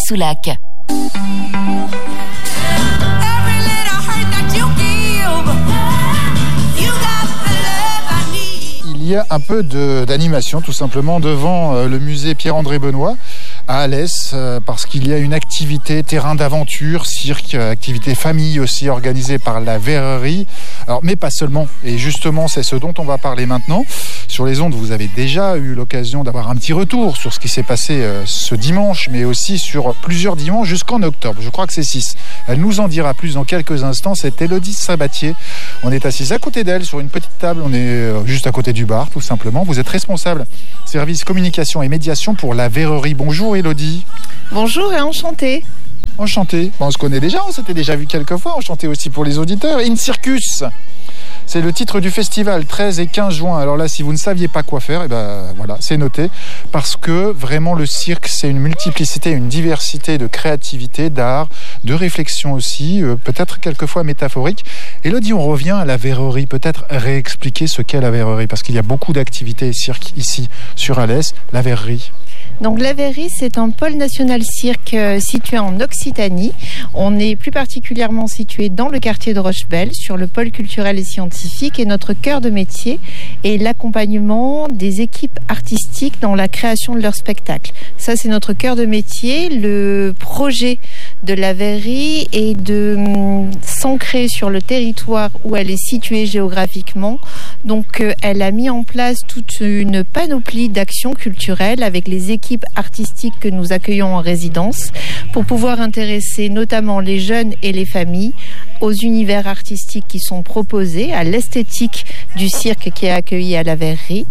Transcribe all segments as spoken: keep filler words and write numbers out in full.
Soulac. Il y a un peu de, d'animation tout simplement devant euh, le musée Pierre-André Benoît à Alès, euh, parce qu'il y a une activité terrain d'aventure, cirque, activité famille aussi organisée par la Verrerie. Alors, mais pas seulement. Et justement, c'est ce dont on va parler maintenant. Sur les ondes, vous avez déjà eu l'occasion d'avoir un petit retour sur ce qui s'est passé euh, ce dimanche, mais aussi sur plusieurs dimanches jusqu'en octobre. Je crois que c'est six. Elle nous en dira plus dans quelques instants. C'est Élodie Sabatier. On est assise à côté d'elle sur une petite table. On est euh, juste à côté du bar, tout simplement. Vous êtes responsable service communication et médiation pour la Verrerie. Bonjour Élodie. Bonjour et enchantée. Enchanté. Bon, on se connaît déjà, on s'était déjà vu quelques fois. Enchanté aussi pour les auditeurs. In Circus, c'est le titre du festival, treize et quinze juin. Alors là, si vous ne saviez pas quoi faire, eh ben, voilà, c'est noté. Parce que vraiment, le cirque, c'est une multiplicité, une diversité de créativité, d'art, de réflexion aussi, euh, peut-être quelquefois métaphorique. Élodie, on revient à la Verrerie. Peut-être réexpliquer ce qu'est la Verrerie, parce qu'il y a beaucoup d'activités cirque ici sur Alès. La Verrerie. Donc la Verrerie, c'est un pôle national cirque euh, situé en Occitanie. On est plus particulièrement situé dans le quartier de Rochebelle, sur le pôle culturel et scientifique. Et notre cœur de métier est l'accompagnement des équipes artistiques dans la création de leurs spectacles. Ça, c'est notre cœur de métier. Le projet de la Verrerie est de hum, s'ancrer sur le territoire où elle est située géographiquement. Donc euh, elle a mis en place toute une panoplie d'actions culturelles avec les équipes artistiques que nous accueillons en résidence pour pouvoir intéresser notamment les jeunes et les familles aux univers artistiques qui sont proposés, à l'esthétique du cirque qui est accueilli à la Verrerie.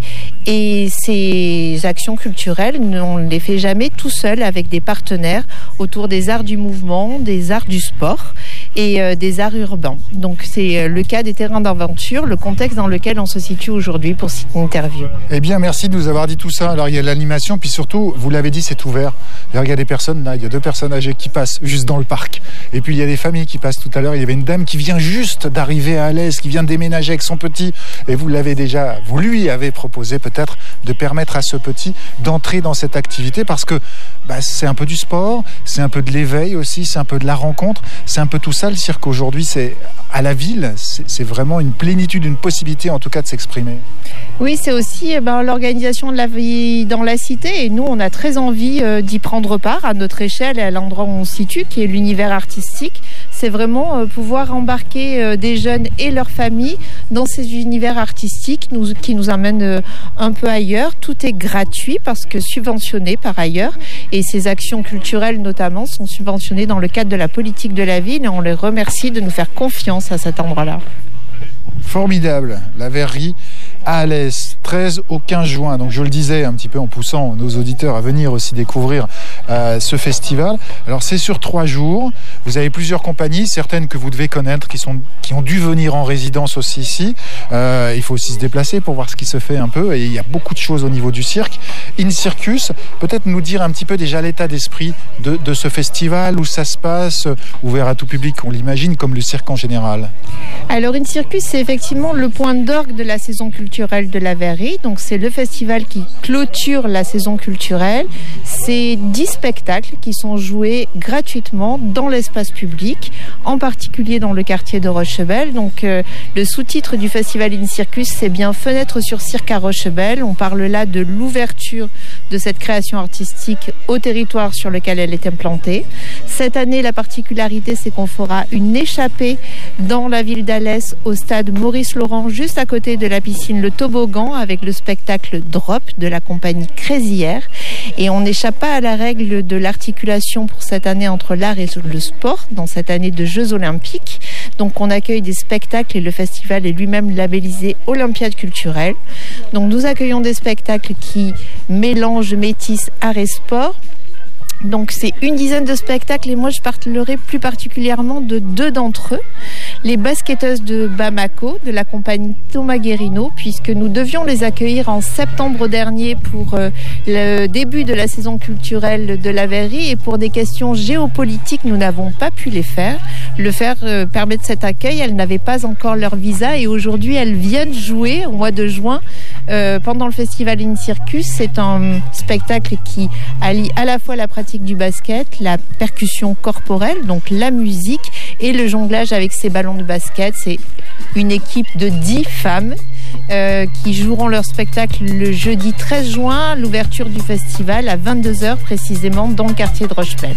Et ces actions culturelles, on ne les fait jamais tout seul, avec des partenaires autour des arts du mouvement, des arts du sport et euh, des arts urbains. Donc c'est le cas des terrains d'aventure, le contexte dans lequel on se situe aujourd'hui pour cette interview. Eh bien, merci de nous avoir dit tout ça. Alors, il y a l'animation, puis surtout, vous l'avez dit, c'est ouvert. Il y a des personnes, là, il y a deux personnes âgées qui passent juste dans le parc. Et puis, il y a des familles qui passent tout à l'heure. Il y avait une dame qui vient juste d'arriver à Alès, qui vient de déménager avec son petit. Et vous l'avez déjà, vous lui avez proposé peut-être de permettre à ce petit d'entrer dans cette activité, parce que bah, c'est un peu du sport, c'est un peu de l'éveil aussi, c'est un peu de la rencontre, c'est un peu tout ça. Le cirque aujourd'hui, c'est à la ville, c'est, c'est vraiment une plénitude, une possibilité en tout cas de s'exprimer. Oui, c'est aussi eh ben, l'organisation de la vie dans la cité, et nous on a très envie euh, d'y prendre part à notre échelle et à l'endroit où on se situe, qui est l'univers artistique. C'est vraiment euh, pouvoir embarquer euh, des jeunes et leurs familles dans ces univers artistiques nous, qui nous amènent euh, un peu ailleurs. Tout est gratuit parce que subventionné par ailleurs, et ces actions culturelles notamment sont subventionnées dans le cadre de la politique de la ville, et on les remercie de nous faire confiance à cet endroit-là. Formidable, la Verrerie à Alès, treize au quinze juin. Donc je le disais un petit peu en poussant nos auditeurs à venir aussi découvrir euh, ce festival. Alors c'est sur trois jours. Vous avez plusieurs compagnies, certaines que vous devez connaître, qui sont qui ont dû venir en résidence aussi ici. Euh, il faut aussi se déplacer pour voir ce qui se fait un peu. Et il y a beaucoup de choses au niveau du cirque. In Circus, peut-être nous dire un petit peu déjà l'état d'esprit de, de ce festival, où ça se passe, ouvert à tout public, on l'imagine, comme le cirque en général. Alors In Circus, c'est effectivement le point d'orgue de la saison culturelle de la Verrerie. Donc c'est le festival qui clôture la saison culturelle. C'est dix spectacles qui sont joués gratuitement dans l'espace public, en particulier dans le quartier de Rochebelle. Donc euh, le sous-titre du festival In Circus, c'est bien Fenêtre sur cirque à Rochebelle. On parle là de l'ouverture de cette création artistique au territoire sur lequel elle est implantée. Cette année, la particularité, c'est qu'on fera une échappée dans la ville d'Alès, au stade Maurice Laurent, juste à côté de la piscine Le Toboggan, avec le spectacle Drop de la compagnie Crézière. Et on n'échappe pas à la règle de l'articulation pour cette année entre l'art et le sport, dans cette année de Jeux Olympiques. Donc on accueille des spectacles, et le festival est lui-même labellisé Olympiade culturelle. Donc nous accueillons des spectacles qui mélangent, métissent art et sport. Donc c'est une dizaine de spectacles, et moi je parlerai plus particulièrement de deux d'entre eux. Les basketteuses de Bamako, de la compagnie Thomas Guérino, puisque nous devions les accueillir en septembre dernier pour euh, le début de la saison culturelle de la Verrerie, et pour des questions géopolitiques, nous n'avons pas pu les faire. Le faire euh, permettre cet accueil, elles n'avaient pas encore leur visa, et aujourd'hui elles viennent jouer au mois de juin euh, pendant le festival In Circus. C'est un spectacle qui allie à la fois la pratique pratique du basket, la percussion corporelle, donc la musique et le jonglage avec ces ballons de basket. C'est une équipe de dix femmes euh, qui joueront leur spectacle le jeudi treize juin, l'ouverture du festival à vingt-deux heures précisément dans le quartier de Rochebelle.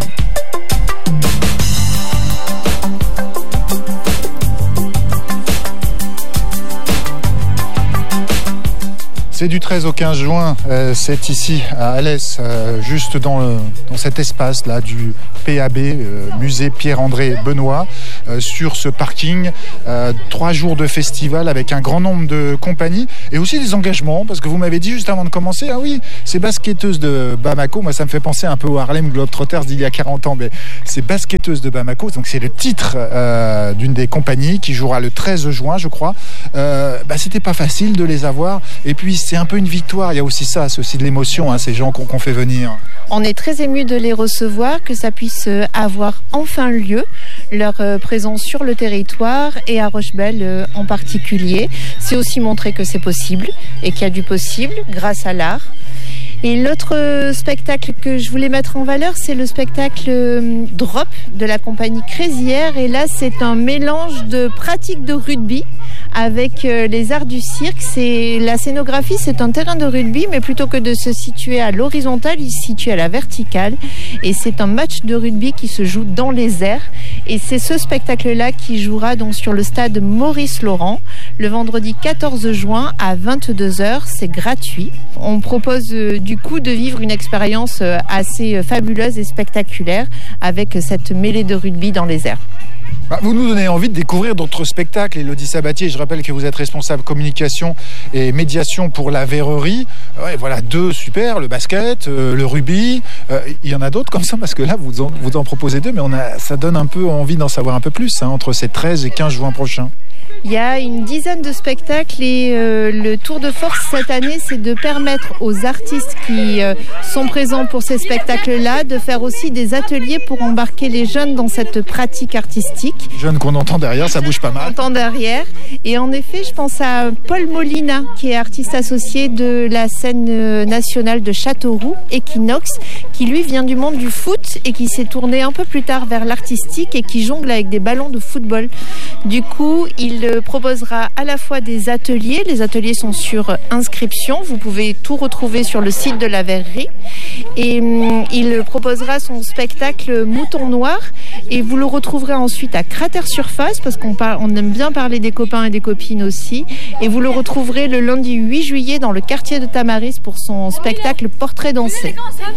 C'est du treize au quinze juin, euh, c'est ici à Alès, euh, juste dans, le, dans cet espace-là du P A B, euh, musée Pierre-André Benoît, euh, sur ce parking. Euh, trois jours de festival avec un grand nombre de compagnies et aussi des engagements, parce que vous m'avez dit juste avant de commencer, ah oui, ces basketteuses de Bamako, moi ça me fait penser un peu au Harlem Globetrotters d'il y a quarante ans, mais ces basketteuses de Bamako, donc c'est le titre euh, d'une des compagnies qui jouera le treize juin, je crois. Euh, bah, c'était pas facile de les avoir, et puis c'est un peu une victoire, il y a aussi ça, c'est aussi de l'émotion, hein, ces gens qu'on, qu'on fait venir. On est très émus de les recevoir, que ça puisse avoir enfin lieu, leur présence sur le territoire et à Rochebelle en particulier. C'est aussi montrer que c'est possible et qu'il y a du possible grâce à l'art. Et l'autre spectacle que je voulais mettre en valeur, c'est le spectacle Drop de la compagnie Crazière. Et là, c'est un mélange de pratiques de rugby avec les arts du cirque. C'est, la scénographie, c'est un terrain de rugby, mais plutôt que de se situer à l'horizontale, il se situe à la verticale. Et c'est un match de rugby qui se joue dans les airs. Et c'est ce spectacle-là qui jouera donc sur le stade Maurice Laurent le vendredi quatorze juin à vingt-deux heures. C'est gratuit. On propose euh, du coup de vivre une expérience euh, assez fabuleuse et spectaculaire avec cette mêlée de rugby dans les airs. Vous nous donnez envie de découvrir d'autres spectacles. Élodie Sabatier, je rappelle que vous êtes responsable communication et médiation pour la verrerie. Ouais, voilà, deux super, le basket, euh, le rugby. Euh, il y en a d'autres comme ça, parce que là, vous en, vous en proposez deux, mais on a, ça donne un peu envie d'en savoir un peu plus, hein, entre ces treize et quinze juin prochains. Il y a une dizaine de spectacles et euh, le tour de force cette année, c'est de permettre aux artistes qui euh, sont présents pour ces spectacles-là de faire aussi des ateliers pour embarquer les jeunes dans cette pratique artistique. Jeunes qu'on entend derrière, ça bouge pas mal. On entend derrière. Et en effet, je pense à Paul Molina, qui est artiste associé de la scène nationale de Châteauroux, Equinox, qui lui vient du monde du foot et qui s'est tourné un peu plus tard vers l'artistique et qui jongle avec des ballons de football. Du coup, il proposera à la fois des ateliers. Les ateliers sont sur inscription. Vous pouvez tout retrouver sur le site de la verrerie. Et hum, il proposera son spectacle Mouton Noir. Et vous le retrouverez ensuite à Cratère Surface, parce qu'on par- on aime bien parler des copains et des copines aussi. Et vous le retrouverez le lundi huit juillet dans le quartier de Tamaris pour son spectacle Portrait dansé.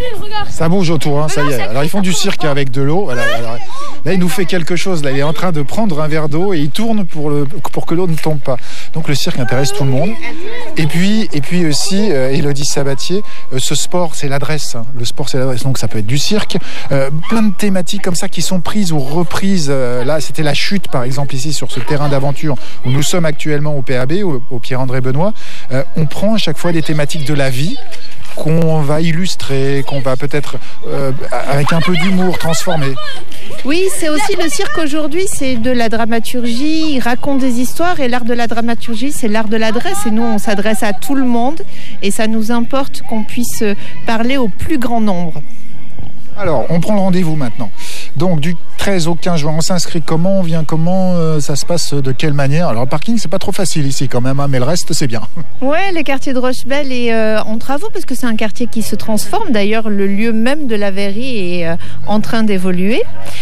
Ça bouge autour, hein, ça y est. Alors ils font du cirque avec de l'eau. Voilà, alors, là, il nous fait quelque chose. Là, il est en train de prendre un verre d'eau et il tourne pour, le, pour que l'eau ne tombe pas. Donc le cirque intéresse tout le monde. Et puis, et puis aussi, euh, Élodie Sabatier, euh, ce sport, c'est l'adresse. Hein. Le sport, c'est l'adresse. Donc ça peut être du cirque. Euh, plein de thématiques comme ça qui sont prises ou reprises. Euh, là, c'était la chute, par exemple, ici, sur ce terrain d'aventure où nous sommes actuellement au P A B, au, au Pierre-André Benoît. Euh, on prend à chaque fois des thématiques de la vie qu'on va illustrer, qu'on va peut-être, euh, avec un peu d'humour, transformer. Oui, c'est aussi le cirque aujourd'hui, c'est de la dramaturgie, il raconte des histoires et l'art de la dramaturgie, c'est l'art de l'adresse et nous, on s'adresse à tout le monde et ça nous importe qu'on puisse parler au plus grand nombre. Alors, on prend le rendez-vous maintenant. Donc, du treize au quinze juin, on s'inscrit comment, on vient comment, euh, ça se passe de quelle manière? Alors, le parking, c'est pas trop facile ici quand même, hein, mais le reste, c'est bien. Ouais, le quartier de Rochebelle est euh, en travaux parce que c'est un quartier qui se transforme. D'ailleurs, le lieu même de la verrerie est euh, en train d'évoluer.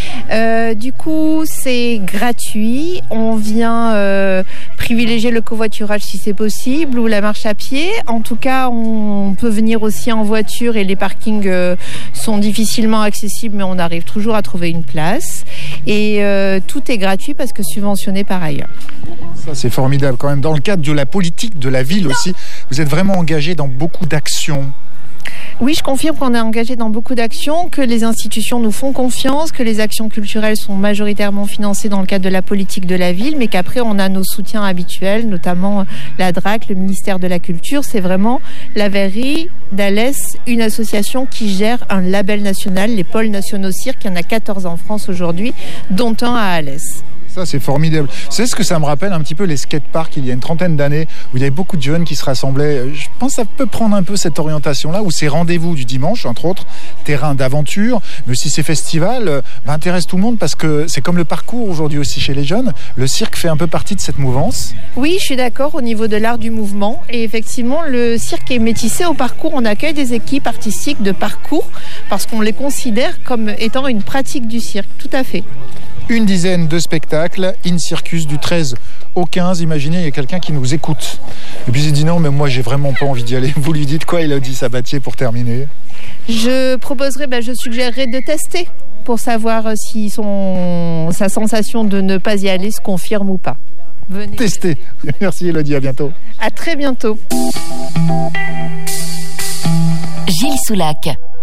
Euh, du coup, c'est gratuit. On vient euh, privilégier le covoiturage si c'est possible ou la marche à pied. En tout cas, on peut venir aussi en voiture et les parkings euh, sont difficilement accessibles, mais on arrive toujours à trouver une place. Et euh, tout est gratuit parce que subventionné par ailleurs. Ça, c'est formidable quand même. Dans le cadre de la politique de la ville aussi, vous êtes vraiment engagé dans beaucoup d'actions. Oui, je confirme qu'on est engagé dans beaucoup d'actions, que les institutions nous font confiance, que les actions culturelles sont majoritairement financées dans le cadre de la politique de la ville, mais qu'après on a nos soutiens habituels, notamment la D R A C, le ministère de la Culture. C'est vraiment la verrerie d'Alès, une association qui gère un label national, les pôles nationaux cirque. Il y en a quatorze en France aujourd'hui, dont un à Alès. Ça, c'est formidable. C'est ce que ça me rappelle un petit peu les skateparks il y a une trentaine d'années où il y avait beaucoup de jeunes qui se rassemblaient. Je pense que ça peut prendre un peu cette orientation-là où ces rendez-vous du dimanche, entre autres, terrain d'aventure, mais aussi ces festivals, bah, intéressent tout le monde parce que c'est comme le parcours aujourd'hui aussi chez les jeunes. Le cirque fait un peu partie de cette mouvance. Oui, je suis d'accord au niveau de l'art du mouvement. Et effectivement, le cirque est métissé au parcours. On accueille des équipes artistiques de parcours parce qu'on les considère comme étant une pratique du cirque. Tout à fait. Une dizaine de spectacles, In Circus du treize au quinze. Imaginez, il y a quelqu'un qui nous écoute. Et puis il dit non, mais moi j'ai vraiment pas envie d'y aller. Vous lui dites quoi, Élodie Sabatier, pour terminer? Je proposerais, ben, je suggérerais de tester pour savoir si son, sa sensation de ne pas y aller se confirme ou pas. Venez tester. Merci Élodie, à bientôt. À très bientôt. Gilles Soulac.